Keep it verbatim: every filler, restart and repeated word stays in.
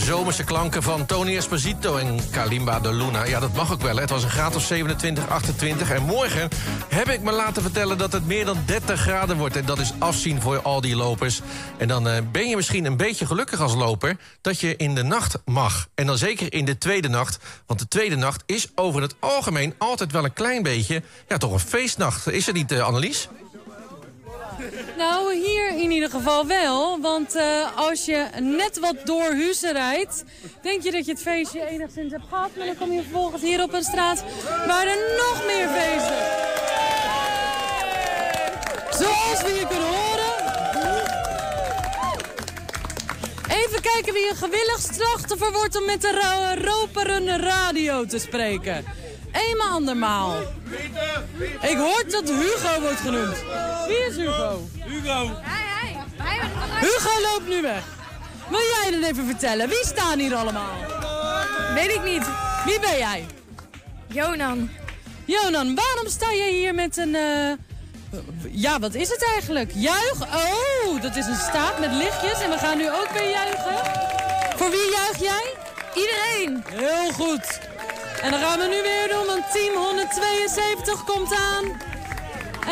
zomerse klanken van Tony Esposito en Kalimba de Luna. Ja, dat mag ook wel, hè. Het was een graad of zevenentwintig, achtentwintig. En morgen heb ik me laten vertellen dat het meer dan dertig graden wordt. En dat is afzien voor al die lopers. En dan uh, ben je misschien een beetje gelukkig als loper dat je in de nacht mag. En dan zeker in de tweede nacht. Want de tweede nacht is over het algemeen altijd wel een klein beetje... ja, toch een feestnacht. Is het niet, uh, Annelies? Nou, hier in ieder geval wel. Want uh, als je net wat door Huizen rijdt... denk je dat je het feestje enigszins hebt gehad. Maar dan kom je vervolgens hier op een straat waar er nog meer feesten. Zoals we hier kunnen horen. Even kijken wie een gewillig slachtoffer wordt om met de roperende radio te spreken. Eenmaal andermaal. Ik hoor dat Hugo wordt genoemd. Wie is Hugo? Hugo. Hugo loopt nu weg. Wil jij dan even vertellen? Wie staan hier allemaal? Weet ik niet. Wie ben jij? Jonan. Jonan, waarom sta jij hier met een... Uh... Ja, wat is het eigenlijk? Juich? Oh, dat is een staat met lichtjes en we gaan nu ook weer juichen. Voor wie juich jij? Iedereen. Heel goed. En dan gaan we nu weer doen, want team honderdtweeënzeventig komt aan.